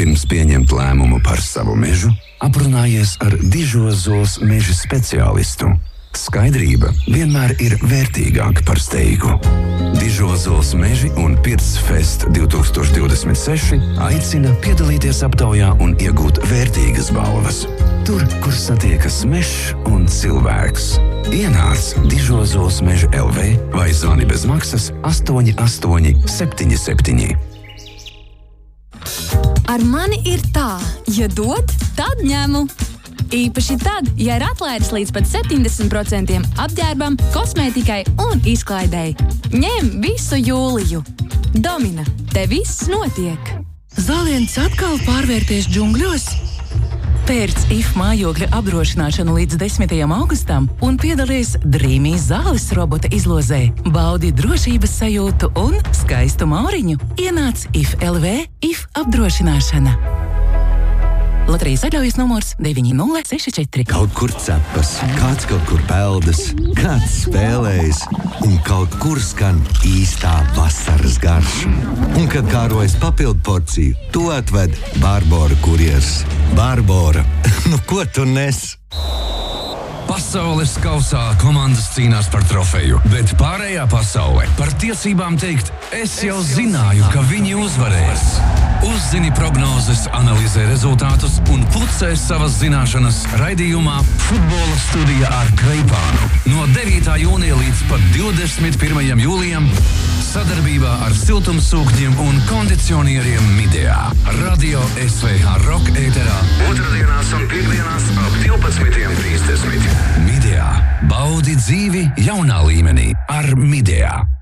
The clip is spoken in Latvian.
Pirms pieņemt lēmumu par savu mežu, aprunājies ar Dižozols meža speciālistu. Skaidrība vienmēr ir vērtīgāka par steigu. Dižozols meži un Pirtsfest 2026 aicina piedalīties aptaujā un iegūt vērtīgas balvas. Tur, kur satiekas mežs un cilvēks. Ienāc Dižozols meža LV vai zvani bez maksas 8877. Ar mani ir tā, ja dod, tad ņemu. Īpaši tad, ja ir atlaides līdz pat 70% apģērbam, kosmētikai un izklaidei. Ņem visu jūliju. Domina, te viss notiek. Zāliens atkal pārvērties džungļos? Pērc IF mājokļa apdrošināšanu līdz 10. augustam un piedalies Dreamy zāles robota izlozē. Baudi drošības sajūtu un skaistu mauriņu. Ienāc IF LV, IF apdrošināšana. Loterijas atļaujas numurs 9064. Kaut kur cepas, kāds kaut kur peldas, kāds spēlējas un kaut kur skan īstā vasaras garša. Un, kad kārojas papildu porciju, to atved Barbora kurjers. Barbora, nu ko tu nes? Pasaules kausā komandas cīnās par trofeju, bet pārējā pasaule par tiesībām teikt, es jau zināju, ka viņi uzvarēs. Uzzini prognozes, analizē rezultātus un pucē savas zināšanas raidījumā Futbola studija ar Kreipānu. No 9. jūnija līdz pat 21. jūlijam sadarbībā ar siltumsūkņiem un kondicionieriem Midea. Radio SVH Rock ēterā otrdienās un piekdienās ap 12:30. Midea. Baudi dzīvi jaunā līmenī ar Midea.